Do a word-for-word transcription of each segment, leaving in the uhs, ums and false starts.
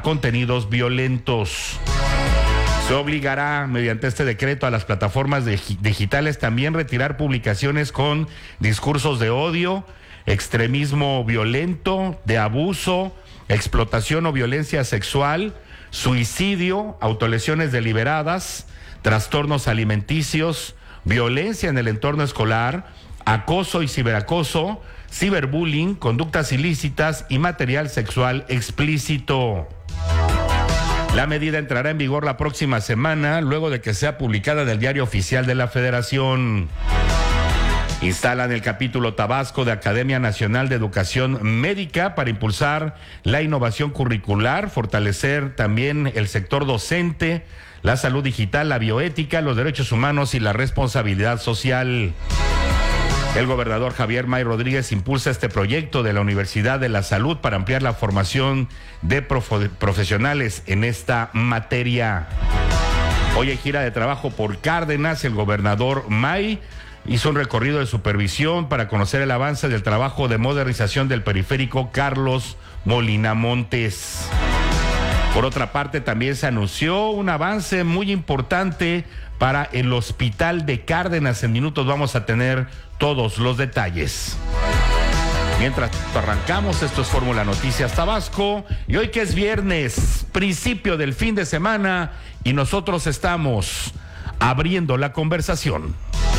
contenidos violentos. Se obligará mediante este decreto a las plataformas de, digitales también retirar publicaciones con discursos de odio, extremismo violento, de abuso, explotación o violencia sexual, suicidio, autolesiones deliberadas, trastornos alimenticios, violencia en el entorno escolar, acoso y ciberacoso, ciberbullying, conductas ilícitas y material sexual explícito. La medida entrará en vigor la próxima semana, luego de que sea publicada en el Diario Oficial de la Federación. Instalan el capítulo Tabasco de Academia Nacional de Educación Médica para impulsar la innovación curricular, fortalecer también el sector docente, la salud digital, la bioética, los derechos humanos y la responsabilidad social. El gobernador Javier May Rodríguez impulsa este proyecto de la Universidad de la Salud para ampliar la formación de prof- profesionales en esta materia. Hoy hay gira de trabajo por Cárdenas. El gobernador May hizo un recorrido de supervisión para conocer el avance del trabajo de modernización del periférico Carlos Molina Montes. Por otra parte, también se anunció un avance muy importante para el Hospital de Cárdenas. En minutos vamos a tener todos los detalles. Mientras arrancamos, esto es Fórmula Noticias Tabasco, y hoy que es viernes, principio del fin de semana, y nosotros estamos abriendo la conversación.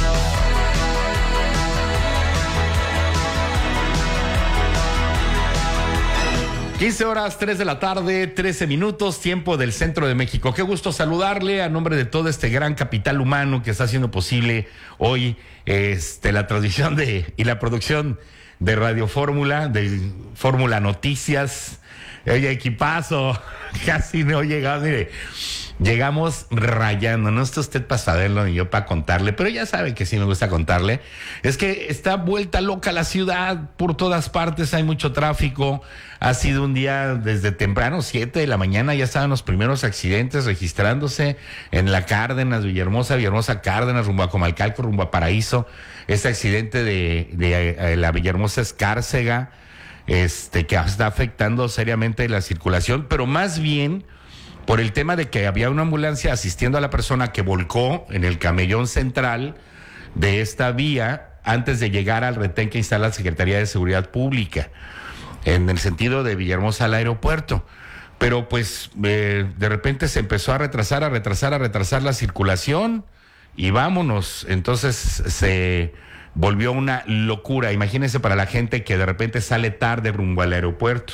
quince horas, tres de la tarde, trece minutos, tiempo del centro de México. Qué gusto saludarle a nombre de todo este gran capital humano que está haciendo posible hoy este, la transmisión de y la producción de Radio Fórmula, de Fórmula Noticias. Oye, equipazo, casi no llegamos, mire, llegamos rayando, no está usted para saberlo ni yo para contarle, pero ya sabe que sí me gusta contarle. Es que está vuelta loca la ciudad, por todas partes hay mucho tráfico, ha sido un día desde temprano, siete de la mañana, ya estaban los primeros accidentes registrándose en la Cárdenas, Villahermosa, Villahermosa Cárdenas, rumbo a Comalcalco, rumbo a Paraíso, este accidente de, de, de la Villahermosa Escárcega, este, que está afectando seriamente la circulación, pero más bien por el tema de que había una ambulancia asistiendo a la persona que volcó en el camellón central de esta vía antes de llegar al retén que instala la Secretaría de Seguridad Pública, en el sentido de Villahermosa al aeropuerto. Pero pues eh, de repente se empezó a retrasar, a retrasar, a retrasar la circulación y vámonos. Entonces se volvió una locura. Imagínense para la gente que de repente sale tarde rumbo al aeropuerto.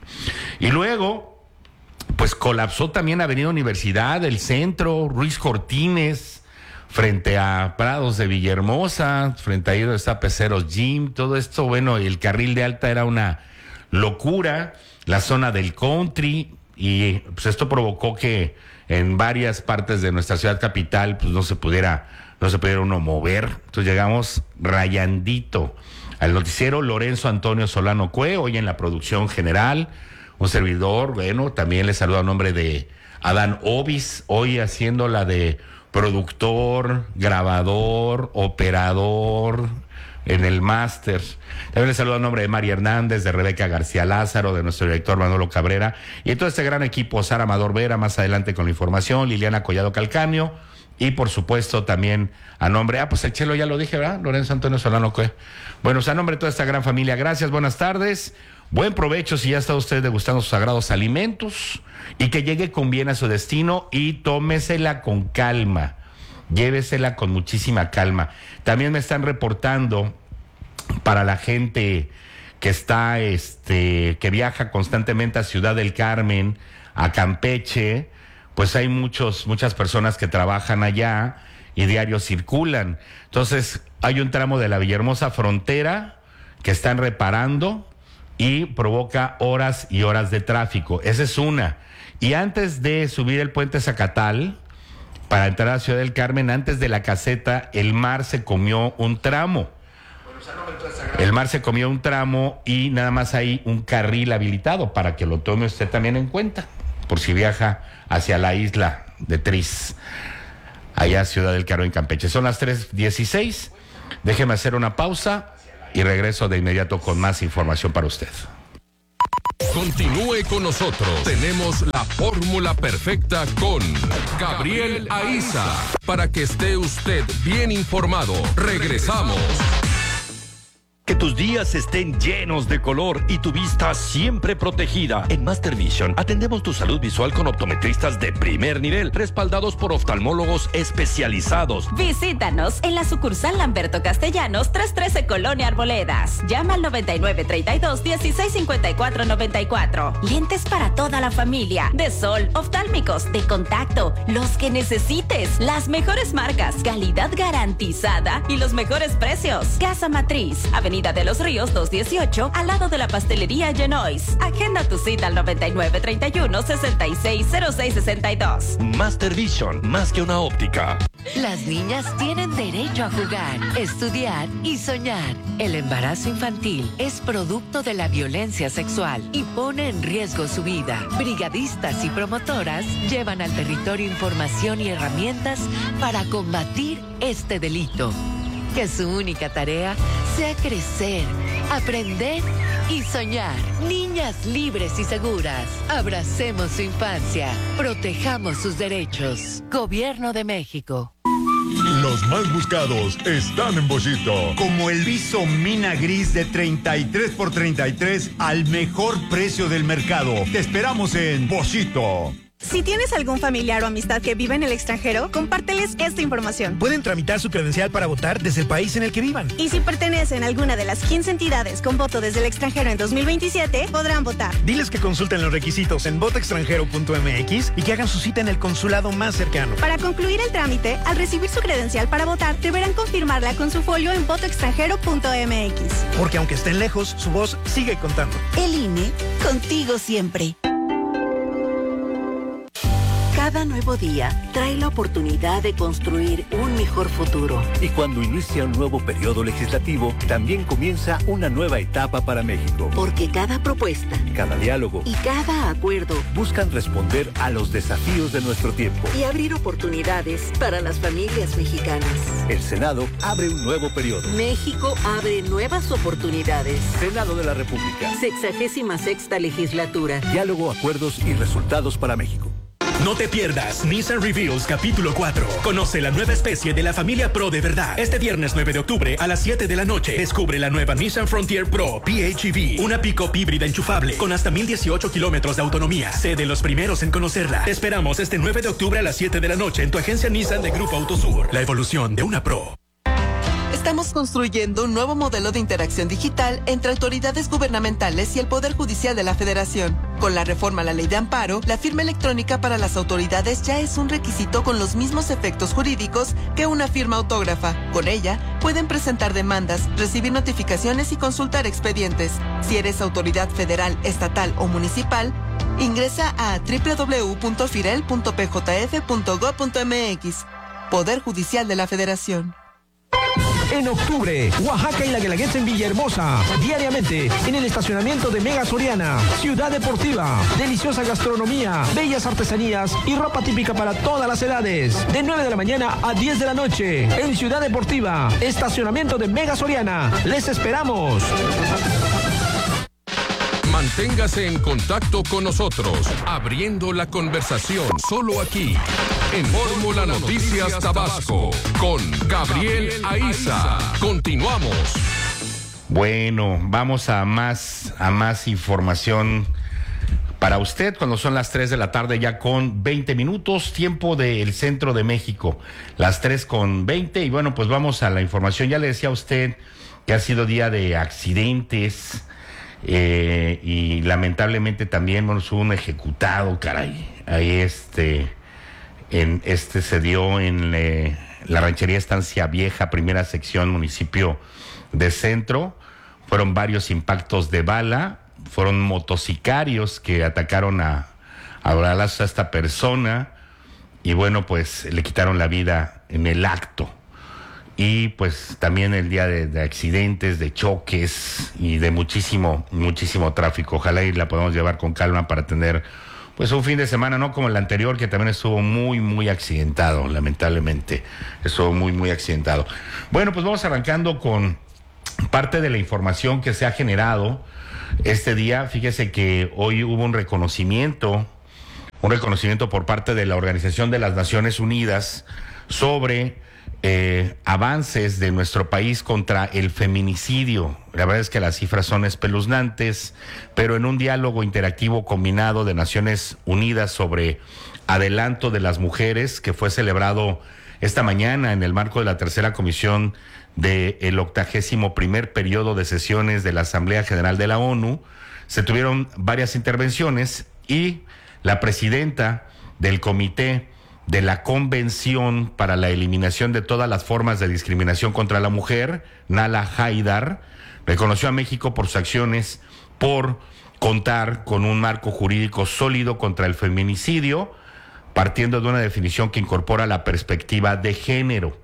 Y luego, pues colapsó también Avenida Universidad, el centro, Ruiz Cortines, frente a Prados de Villahermosa, frente a ahí donde está Peceros Gym, todo esto, bueno, el carril de alta era una locura, la zona del country, y pues esto provocó que en varias partes de nuestra ciudad capital pues no se pudiera, no se pudiera uno mover. Entonces llegamos rayandito al noticiero. Lorenzo Antonio Solano Cue, hoy en la producción general, un servidor, bueno, también le saludo a nombre de Adán Ovis, hoy haciendo la de productor, grabador, operador, en el máster. También le saludo a nombre de María Hernández, de Rebeca García Lázaro, de nuestro director Manolo Cabrera, y de todo este gran equipo, Sara Amador Vera, más adelante con la información, Liliana Collado Calcaño, y por supuesto también a nombre, ah, pues el Chelo ya lo dije, ¿verdad? Lorenzo Antonio Solano Cue. Bueno, pues a nombre de toda esta gran familia, gracias, buenas tardes, buen provecho si ya está usted degustando sus sagrados alimentos, y que llegue con bien a su destino y tómesela con calma. Llévesela con muchísima calma. También me están reportando para la gente que está, este, que viaja constantemente a Ciudad del Carmen, a Campeche, pues hay muchos, muchas personas que trabajan allá y diario circulan. Entonces, hay un tramo de la Villahermosa Frontera que están reparando y provoca horas y horas de tráfico. Esa es una. Y antes de subir el puente Zacatal, para entrar a Ciudad del Carmen, antes de la caseta, el mar se comió un tramo. El mar se comió un tramo y nada más hay un carril habilitado para que lo tome usted también en cuenta, por si viaja hacia la isla de Tris, allá Ciudad del Carmen, Campeche. Son las tres dieciséis. Déjeme hacer una pausa y regreso de inmediato con más información para usted. Continúe con nosotros. Tenemos la fórmula perfecta con Gabriel Aiza para que esté usted bien informado. Regresamos. Que tus días estén llenos de color y tu vista siempre protegida. En Master Vision atendemos tu salud visual con optometristas de primer nivel, respaldados por oftalmólogos especializados. Visítanos en la sucursal Lamberto Castellanos, trescientos trece Colonia Arboledas. Llama al noventa y nueve treinta y dos dieciséis cincuenta y cuatro noventa y cuatro. Lentes para toda la familia, de sol, oftálmicos, de contacto, los que necesites, las mejores marcas, calidad garantizada y los mejores precios. Casa Matriz, Avenida de los Ríos doscientos dieciocho, al lado de la pastelería Genois. Agenda tu cita al noventa y nueve treinta y uno sesenta y seis cero seis sesenta y dos. Master Vision, más que una óptica. Las niñas tienen derecho a jugar, estudiar y soñar. El embarazo infantil es producto de la violencia sexual y pone en riesgo su vida. Brigadistas y promotoras llevan al territorio información y herramientas para combatir este delito. Que su única tarea sea crecer, aprender y soñar. Niñas libres y seguras. Abracemos su infancia. Protejamos sus derechos. Gobierno de México. Los más buscados están en Bollito. Como el viso mina gris de treinta y tres por treinta y tres al mejor precio del mercado. Te esperamos en Bollito. Si tienes algún familiar o amistad que vive en el extranjero, compárteles esta información. Pueden tramitar su credencial para votar desde el país en el que vivan. Y si pertenecen a alguna de las quince entidades con voto desde el extranjero en dos mil veintisiete, podrán votar. Diles que consulten los requisitos en voto extranjero punto m x y que hagan su cita en el consulado más cercano. Para concluir el trámite, al recibir su credencial para votar, deberán confirmarla con su folio en voto extranjero punto m x. Porque aunque estén lejos, su voz sigue contando. El I N E, contigo siempre. Cada nuevo día trae la oportunidad de construir un mejor futuro. Y cuando inicia un nuevo periodo legislativo, también comienza una nueva etapa para México. Porque cada propuesta, cada diálogo y cada acuerdo buscan responder a los desafíos de nuestro tiempo y abrir oportunidades para las familias mexicanas. El Senado abre un nuevo periodo. México abre nuevas oportunidades. Senado de la República. Sexagésima sexta legislatura. Diálogo, acuerdos y resultados para México. No te pierdas Nissan Reveals capítulo cuatro. Conoce la nueva especie de la familia Pro de verdad. Este viernes nueve de octubre a las siete de la noche. Descubre la nueva Nissan Frontier Pro P H E V. Una pick-up híbrida enchufable con hasta mil dieciocho kilómetros de autonomía. Sé de los primeros en conocerla. Te esperamos este nueve de octubre a las siete de la noche en tu agencia Nissan de Grupo Autosur. La evolución de una Pro. Estamos construyendo un nuevo modelo de interacción digital entre autoridades gubernamentales y el Poder Judicial de la Federación. Con la reforma a la Ley de Amparo, la firma electrónica para las autoridades ya es un requisito con los mismos efectos jurídicos que una firma autógrafa. Con ella, pueden presentar demandas, recibir notificaciones y consultar expedientes. Si eres autoridad federal, estatal o municipal, ingresa a doble u doble u doble u punto firel punto p j f punto gob punto m x. Poder Judicial de la Federación. En octubre, Oaxaca y la Guelaguetza en Villahermosa. Diariamente, en el estacionamiento de Mega Soriana. Ciudad Deportiva. Deliciosa gastronomía, bellas artesanías y ropa típica para todas las edades. De nueve de la mañana a diez de la noche. En Ciudad Deportiva. Estacionamiento de Mega Soriana. ¡Les esperamos! Manténgase en contacto con nosotros, abriendo la conversación solo aquí, en Fórmula Noticias Tabasco, con Gabriel Aiza. Continuamos. Bueno, vamos a más, a más información para usted cuando son las tres de la tarde ya con veinte minutos, tiempo del centro de México, las tres con veinte. Y bueno, pues vamos a la información. Ya le decía a usted que ha sido día de accidentes. Eh, y lamentablemente también bueno, hubo un ejecutado, caray. Ahí este, en, este se dio en le, la ranchería Estancia Vieja, primera sección, municipio de Centro. Fueron varios impactos de bala, fueron motocicarios que atacaron a, a balazos a esta persona y bueno, pues le quitaron la vida en el acto. Y pues también el día de, de accidentes, de choques y de muchísimo, muchísimo tráfico. Ojalá y la podamos llevar con calma para tener pues un fin de semana, no como el anterior, que también estuvo muy, muy accidentado, lamentablemente. Estuvo muy, muy accidentado. Bueno, pues vamos arrancando con parte de la información que se ha generado este día. Fíjese que hoy hubo un reconocimiento, un reconocimiento por parte de la Organización de las Naciones Unidas sobre eh, avances de nuestro país contra el feminicidio. La verdad es que las cifras son espeluznantes, pero en un diálogo interactivo combinado de Naciones Unidas sobre adelanto de las mujeres, que fue celebrado esta mañana en el marco de la tercera comisión del octagésimo primer periodo de sesiones de la Asamblea General de la ONU, se tuvieron varias intervenciones y la presidenta del Comité de la Convención para la Eliminación de todas las formas de discriminación contra la mujer, Nala Haidar, reconoció a México por sus acciones por contar con un marco jurídico sólido contra el feminicidio, partiendo de una definición que incorpora la perspectiva de género.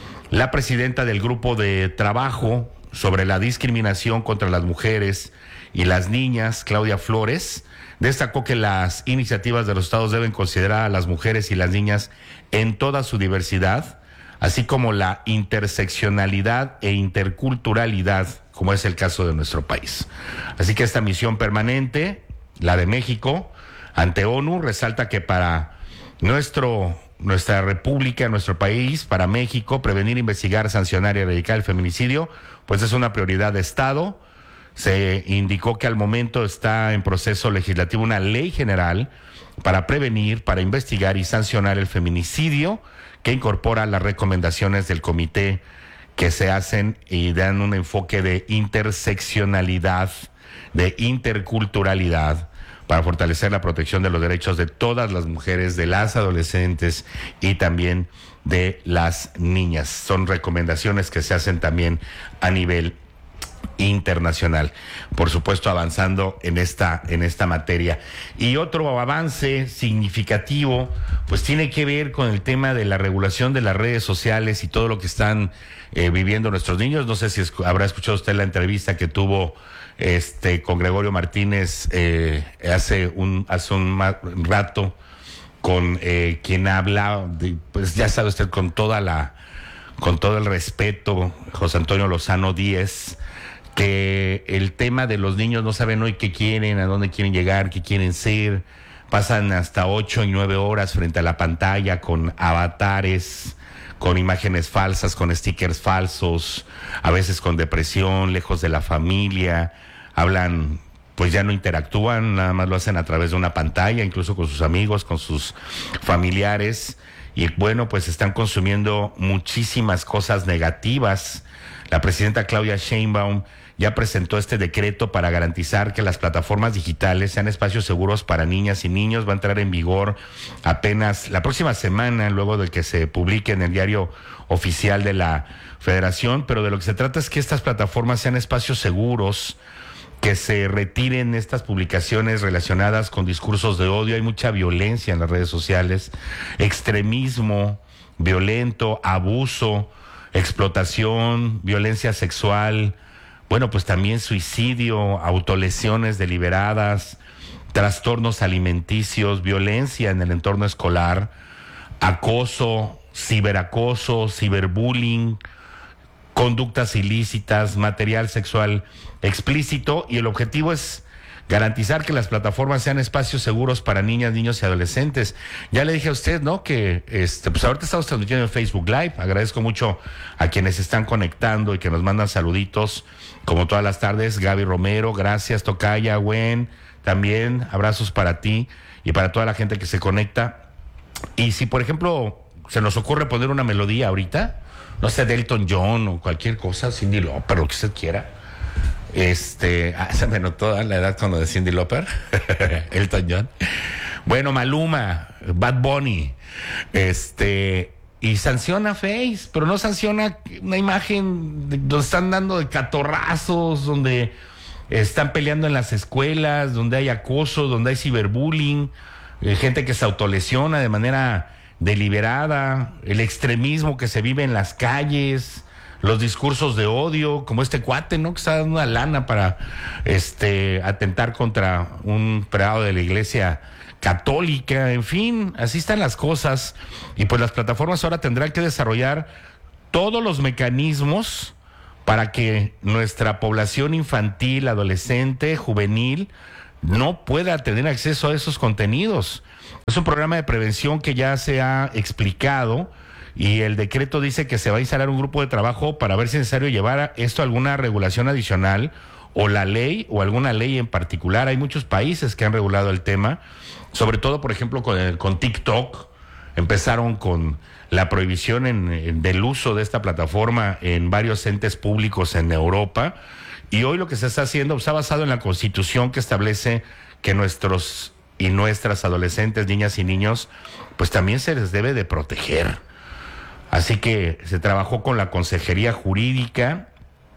La presidenta del Grupo de Trabajo sobre la Discriminación contra las Mujeres y las Niñas, Claudia Flores, destacó que las iniciativas de los estados deben considerar a las mujeres y las niñas en toda su diversidad, así como la interseccionalidad e interculturalidad, como es el caso de nuestro país. Así que esta misión permanente, la de México, ante ONU, resalta que para nuestro, nuestra república, nuestro país, para México, prevenir, investigar, sancionar y erradicar el feminicidio, pues es una prioridad de Estado. Se indicó que al momento está en proceso legislativo una ley general para prevenir, para investigar y sancionar el feminicidio, que incorpora las recomendaciones del comité que se hacen y dan un enfoque de interseccionalidad, de interculturalidad, para fortalecer la protección de los derechos de todas las mujeres, de las adolescentes y también de las niñas. Son recomendaciones que se hacen también a nivel internacional, por supuesto avanzando en esta en esta materia. Y otro avance significativo pues tiene que ver con el tema de la regulación de las redes sociales y todo lo que están eh, viviendo nuestros niños. No sé si es, habrá escuchado usted la entrevista que tuvo este con Gregorio Martínez eh, hace un hace un rato con eh, quien habla de, pues ya sabe usted, con toda la con todo el respeto, José Antonio Lozano Díez, que el tema de los niños no saben hoy qué quieren, a dónde quieren llegar, qué quieren ser. Pasan hasta ocho y nueve horas frente a la pantalla con avatares, con imágenes falsas, con stickers falsos, a veces con depresión, lejos de la familia. Hablan, pues ya no interactúan, nada más lo hacen a través de una pantalla, incluso con sus amigos, con sus familiares. Y bueno, pues están consumiendo muchísimas cosas negativas. La presidenta Claudia Sheinbaum ya presentó este decreto para garantizar que las plataformas digitales sean espacios seguros para niñas y niños. Va a entrar en vigor apenas la próxima semana, luego de que se publique en el diario oficial de la Federación, pero de lo que se trata es que estas plataformas sean espacios seguros, que se retiren estas publicaciones relacionadas con discursos de odio. Hay mucha violencia en las redes sociales, extremismo violento, abuso, explotación, violencia sexual, bueno, pues también suicidio, autolesiones deliberadas, trastornos alimenticios, violencia en el entorno escolar, acoso, ciberacoso, ciberbullying, conductas ilícitas, material sexual explícito, y el objetivo es garantizar que las plataformas sean espacios seguros para niñas, niños y adolescentes. Ya le dije a usted, ¿no?, que este, pues ahorita estamos transmitiendo en Facebook Live. Agradezco mucho a quienes están conectando y que nos mandan saluditos, como todas las tardes. Gaby Romero, gracias. Tocaya, Gwen, también abrazos para ti y para toda la gente que se conecta. Y si, por ejemplo, se nos ocurre poner una melodía ahorita, no sé, Delton John o cualquier cosa, Cyndi Lauper, lo que usted quiera. Este, ah, se me notó la edad cuando de Cyndi Lauper, Elton John. Bueno, Maluma, Bad Bunny, este, y sanciona Face, pero no sanciona una imagen de, donde están dando de catorrazos, donde están peleando en las escuelas, donde hay acoso, donde hay ciberbullying, eh, gente que se autolesiona de manera deliberada, el extremismo que se vive en las calles, los discursos de odio, como este cuate, ¿no?, que está dando una lana para este atentar contra un prelado de la Iglesia Católica. En fin, así están las cosas. Y pues las plataformas ahora tendrán que desarrollar todos los mecanismos para que nuestra población infantil, adolescente, juvenil, no pueda tener acceso a esos contenidos. Es un programa de prevención que ya se ha explicado y el decreto dice que se va a instalar un grupo de trabajo para ver si es necesario llevar a esto a alguna regulación adicional o la ley o alguna ley en particular. Hay muchos países que han regulado el tema, sobre todo, por ejemplo, con, el, con TikTok. Empezaron con la prohibición en, en, del uso de esta plataforma en varios entes públicos en Europa. Y hoy lo que se está haciendo está basado en la Constitución, que establece que nuestros y nuestras adolescentes, niñas y niños, pues también se les debe de proteger. Así que se trabajó con la Consejería Jurídica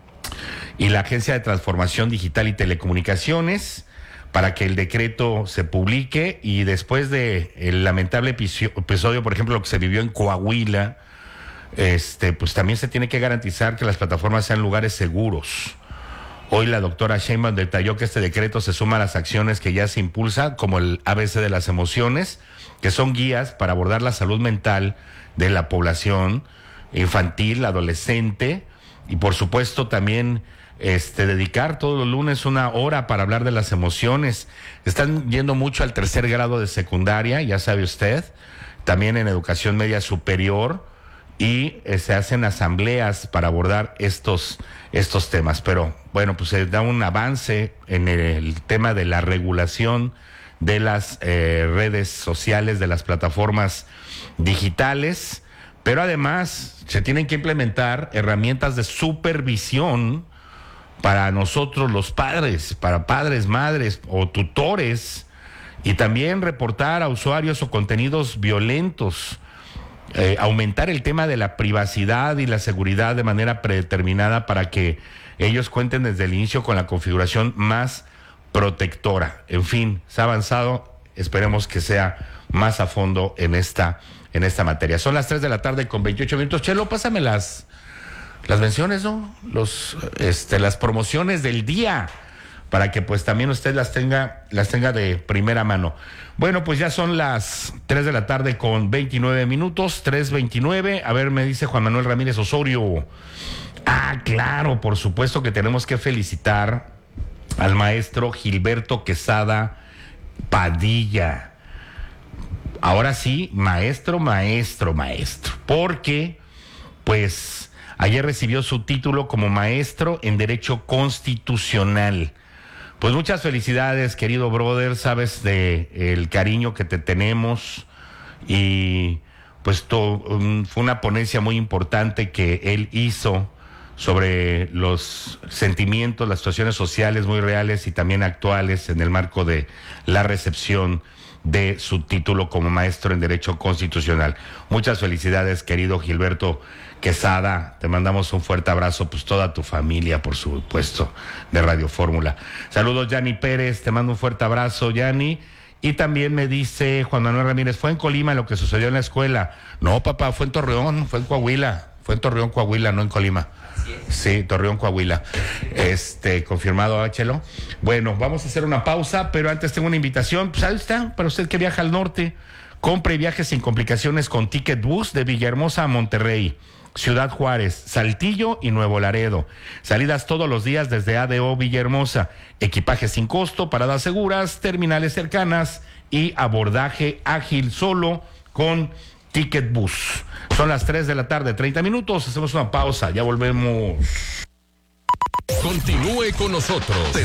y la Agencia de Transformación Digital y Telecomunicaciones para que el decreto se publique, y después de el lamentable episodio, por ejemplo, lo que se vivió en Coahuila, este, pues también se tiene que garantizar que las plataformas sean lugares seguros. Hoy la doctora Sheinbaum detalló que este decreto se suma a las acciones que ya se impulsan, como el A B C de las emociones, que son guías para abordar la salud mental de la población infantil, adolescente, y por supuesto también este, dedicar todos los lunes una hora para hablar de las emociones. Están yendo mucho al tercer grado de secundaria, ya sabe usted, también en educación media superior, y eh, se hacen asambleas para abordar estos, estos temas. Pero bueno, pues se da un avance en el, el tema de la regulación de las eh, redes sociales, de las plataformas digitales, pero además se tienen que implementar herramientas de supervisión para nosotros los padres, para padres, madres o tutores, y también reportar a usuarios o contenidos violentos. Eh, aumentar el tema de la privacidad y la seguridad de manera predeterminada para que ellos cuenten desde el inicio con la configuración más protectora. En fin, se ha avanzado, esperemos que sea más a fondo en esta, en esta materia. Son las tres de la tarde con veintiocho minutos. Chelo, pásame las, las menciones, ¿no? Los, este, las promociones del día, para que pues también usted las tenga, las tenga de primera mano. Bueno, pues ya son las tres de la tarde con veintinueve minutos, tres veintinueve. A ver, me dice Juan Manuel Ramírez Osorio. Ah, claro, por supuesto que tenemos que felicitar al maestro Gilberto Quesada Padilla. Ahora sí, maestro, maestro, maestro. Porque, pues, ayer recibió su título como maestro en Derecho Constitucional. Pues muchas felicidades, querido brother, sabes de el cariño que te tenemos, y pues to, um, fue una ponencia muy importante que él hizo sobre los sentimientos, las situaciones sociales muy reales y también actuales en el marco de la recepción de su título como maestro en Derecho Constitucional. Muchas felicidades, querido Gilberto Quesada, te mandamos un fuerte abrazo, pues toda tu familia, por supuesto, de Radio Fórmula. Saludos, Yanni Pérez, te mando un fuerte abrazo, Yanni. Y también me dice Juan Manuel Ramírez, ¿fue en Colima lo que sucedió en la escuela? No, papá, fue en Torreón, fue en Coahuila, fue en Torreón, Coahuila, no en Colima. Sí, Torreón, Coahuila. Este, confirmado, Chelo. Bueno, vamos a hacer una pausa, pero antes tengo una invitación. Pues ahí está, para usted que viaja al norte, compre viajes sin complicaciones con Ticket Bus de Villahermosa a Monterrey, Ciudad Juárez, Saltillo y Nuevo Laredo. Salidas todos los días desde A D O Villahermosa. Equipaje sin costo, paradas seguras, terminales cercanas y abordaje ágil solo con Ticket Bus. Son las tres de la tarde, treinta minutos. Hacemos una pausa, ya volvemos. Continúe con nosotros.